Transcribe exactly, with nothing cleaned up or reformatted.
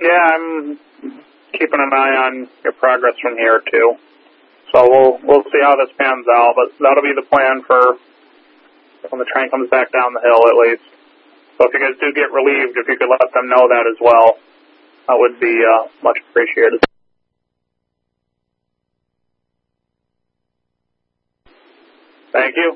Yeah, I'm keeping an eye on your progress from here too. So we'll we'll see how this pans out, but that'll be the plan for when the train comes back down the hill, at least. So if you guys do get relieved, if you could let them know that as well, that would be uh, much appreciated. Thank you.